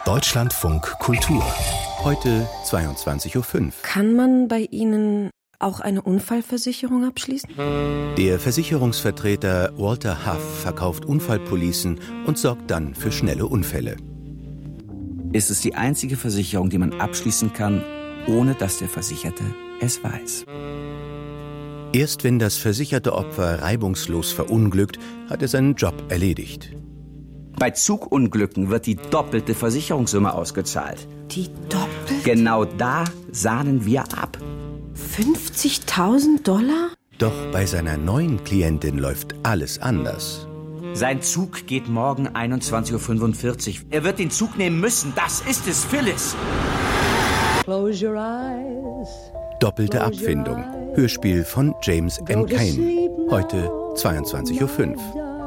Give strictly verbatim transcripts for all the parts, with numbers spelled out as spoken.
Deutschlandfunk Kultur. Heute zweiundzwanzig Uhr fünf. Kann man bei Ihnen auch eine Unfallversicherung abschließen? Der Versicherungsvertreter Walter Huff verkauft Unfallpolicen und sorgt dann für schnelle Unfälle. Es ist die einzige Versicherung, die man abschließen kann, ohne dass der Versicherte es weiß. Erst wenn das versicherte Opfer reibungslos verunglückt, hat er seinen Job erledigt. Bei Zugunglücken wird die doppelte Versicherungssumme ausgezahlt. Die doppelte? Genau da sahnen wir ab. fünfzigtausend Dollar? Doch bei seiner neuen Klientin läuft alles anders. Sein Zug geht morgen einundzwanzig Uhr fünfundvierzig. Er wird den Zug nehmen müssen. Das ist es, Phyllis. Close your eyes. Doppelte Abfindung. Hörspiel von James M. Cain. Heute zweiundzwanzig Uhr fünf.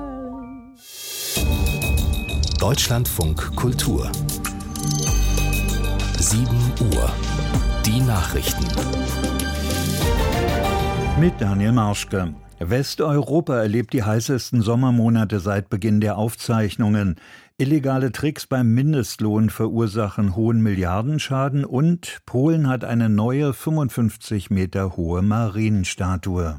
Deutschlandfunk Kultur. sieben Uhr. Die Nachrichten. Mit Daniel Marschke. Westeuropa erlebt die heißesten Sommermonate seit Beginn der Aufzeichnungen. Illegale Tricks beim Mindestlohn verursachen hohen Milliardenschaden und Polen hat eine neue fünfundfünfzig Meter hohe Marienstatue.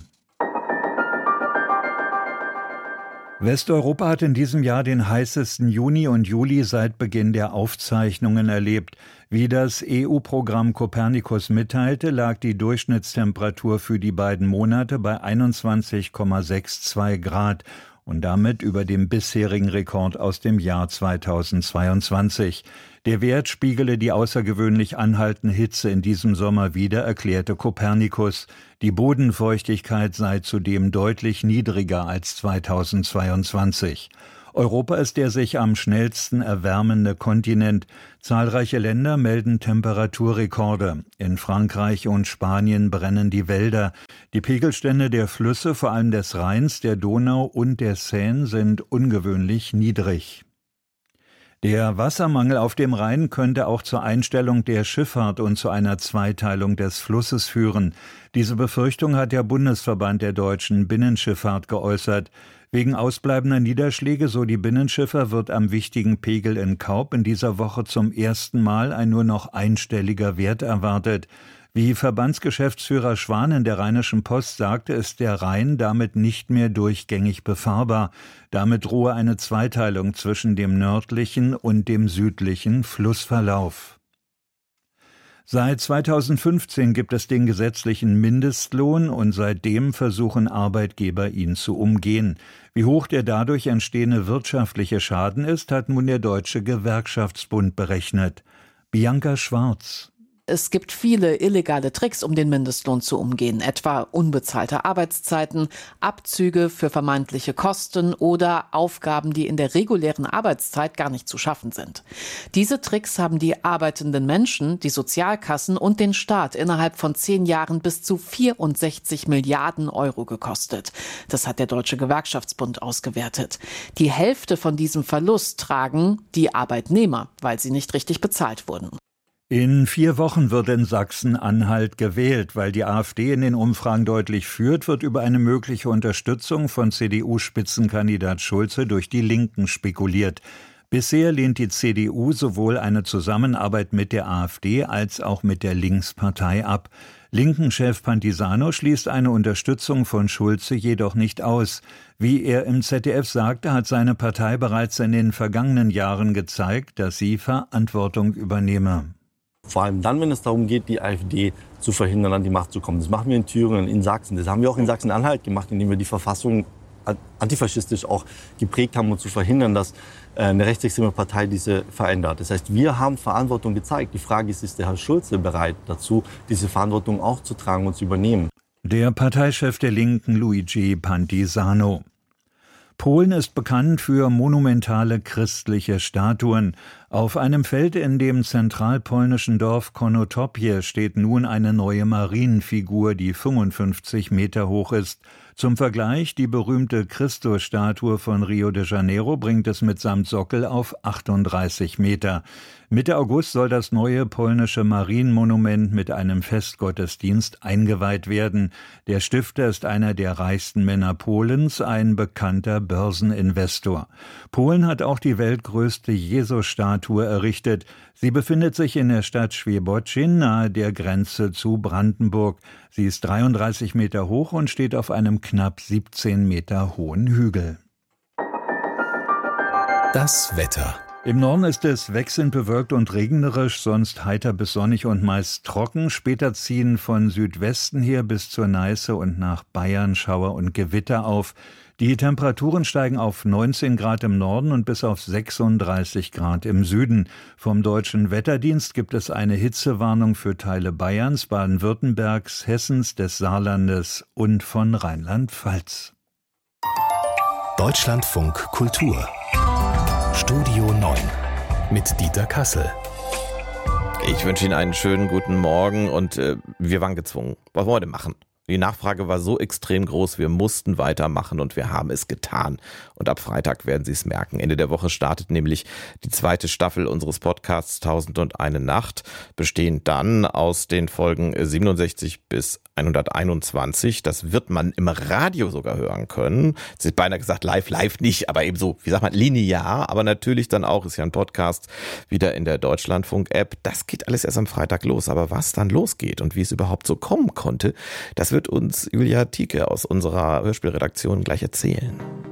Westeuropa hat in diesem Jahr den heißesten Juni und Juli seit Beginn der Aufzeichnungen erlebt. Wie das E U-Programm Copernicus mitteilte, lag die Durchschnittstemperatur für die beiden Monate bei einundzwanzig Komma zweiundsechzig Grad und damit über dem bisherigen Rekord aus dem Jahr zweitausendzweiundzwanzig. Der Wert spiegele die außergewöhnlich anhaltende Hitze in diesem Sommer wider, erklärte Copernicus. Die Bodenfeuchtigkeit sei zudem deutlich niedriger als zweitausendzweiundzwanzig. Europa ist der sich am schnellsten erwärmende Kontinent. Zahlreiche Länder melden Temperaturrekorde. In Frankreich und Spanien brennen die Wälder. Die Pegelstände der Flüsse, vor allem des Rheins, der Donau und der Seine, sind ungewöhnlich niedrig. Der Wassermangel auf dem Rhein könnte auch zur Einstellung der Schifffahrt und zu einer Zweiteilung des Flusses führen. Diese Befürchtung hat der Bundesverband der deutschen Binnenschifffahrt geäußert. Wegen ausbleibender Niederschläge, so die Binnenschiffer, wird am wichtigen Pegel in Kaub in dieser Woche zum ersten Mal ein nur noch einstelliger Wert erwartet. Wie Verbandsgeschäftsführer Schwan in der Rheinischen Post sagte, ist der Rhein damit nicht mehr durchgängig befahrbar. Damit drohe eine Zweiteilung zwischen dem nördlichen und dem südlichen Flussverlauf. Seit zweitausendfünfzehn gibt es den gesetzlichen Mindestlohn und seitdem versuchen Arbeitgeber, ihn zu umgehen. Wie hoch der dadurch entstehende wirtschaftliche Schaden ist, hat nun der Deutsche Gewerkschaftsbund berechnet. Bianca Schwarz. Es gibt viele illegale Tricks, um den Mindestlohn zu umgehen, etwa unbezahlte Arbeitszeiten, Abzüge für vermeintliche Kosten oder Aufgaben, die in der regulären Arbeitszeit gar nicht zu schaffen sind. Diese Tricks haben die arbeitenden Menschen, die Sozialkassen und den Staat innerhalb von zehn Jahren bis zu vierundsechzig Milliarden Euro gekostet. Das hat der Deutsche Gewerkschaftsbund ausgewertet. Die Hälfte von diesem Verlust tragen die Arbeitnehmer, weil sie nicht richtig bezahlt wurden. In vier Wochen wird in Sachsen-Anhalt gewählt. Weil die AfD in den Umfragen deutlich führt, wird über eine mögliche Unterstützung von C D U-Spitzenkandidat Schulze durch die Linken spekuliert. Bisher lehnt die C D U sowohl eine Zusammenarbeit mit der AfD als auch mit der Linkspartei ab. Linken-Chef Pantisano schließt eine Unterstützung von Schulze jedoch nicht aus. Wie er im Z D F sagte, hat seine Partei bereits in den vergangenen Jahren gezeigt, dass sie Verantwortung übernehme. Vor allem dann, wenn es darum geht, die AfD zu verhindern, an die Macht zu kommen. Das machen wir in Thüringen, in Sachsen. Das haben wir auch in Sachsen-Anhalt gemacht, indem wir die Verfassung antifaschistisch auch geprägt haben, um zu verhindern, dass eine rechtsextreme Partei diese verändert. Das heißt, wir haben Verantwortung gezeigt. Die Frage ist, ist der Herr Schulze bereit dazu, diese Verantwortung auch zu tragen und zu übernehmen? Der Parteichef der Linken, Luigi Pantisano. Polen ist bekannt für monumentale christliche Statuen. Auf einem Feld in dem zentralpolnischen Dorf Konotopie steht nun eine neue Marienfigur, die fünfundfünfzig Meter hoch ist. Zum Vergleich, die berühmte Christusstatue von Rio de Janeiro bringt es mitsamt Sockel auf achtunddreißig Meter. Mitte August soll das neue polnische Marienmonument mit einem Festgottesdienst eingeweiht werden. Der Stifter ist einer der reichsten Männer Polens, ein bekannter Börseninvestor. Polen hat auch die weltgrößte Jesus-Statue errichtet. Sie befindet sich in der Stadt Świebodzin nahe der Grenze zu Brandenburg. Sie ist dreiunddreißig Meter hoch und steht auf einem knapp siebzehn Meter hohen Hügel. Das Wetter. Im Norden ist es wechselnd bewölkt und regnerisch, sonst heiter bis sonnig und meist trocken. Später ziehen von Südwesten her bis zur Neiße und nach Bayern Schauer und Gewitter auf. Die Temperaturen steigen auf neunzehn Grad im Norden und bis auf sechsunddreißig Grad im Süden. Vom Deutschen Wetterdienst gibt es eine Hitzewarnung für Teile Bayerns, Baden-Württembergs, Hessens, des Saarlandes und von Rheinland-Pfalz. Deutschlandfunk Kultur Studio neun mit Dieter Kassel. Ich wünsche Ihnen einen schönen guten Morgen und äh, wir waren gezwungen. Was wollen wir denn machen? Die Nachfrage war so extrem groß, wir mussten weitermachen und wir haben es getan. Und ab Freitag werden Sie es merken. Ende der Woche startet nämlich die zweite Staffel unseres Podcasts Tausendundeine Nacht, bestehend dann aus den Folgen siebenundsechzig bis hunderteinundzwanzig. Das wird man im Radio sogar hören können. Es ist beinahe gesagt live, live nicht, aber eben so, wie sagt man, linear. Aber natürlich dann auch, ist ja ein Podcast, wieder in der Deutschlandfunk-App. Das geht alles erst am Freitag los. Aber was dann losgeht und wie es überhaupt so kommen konnte, das wird uns Julia Thieke aus unserer Hörspielredaktion gleich erzählen.